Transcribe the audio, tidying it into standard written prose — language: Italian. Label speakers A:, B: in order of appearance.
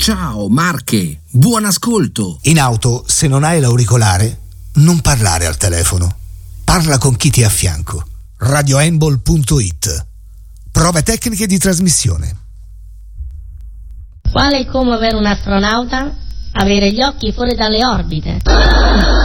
A: Ciao Marche, buon ascolto.
B: In auto, se non hai l'auricolare, non parlare al telefono. Parla con chi ti è a fianco. radioembol.it. Prove tecniche di trasmissione.
C: Quale è come per un astronauta? Avere gli occhi fuori dalle orbite.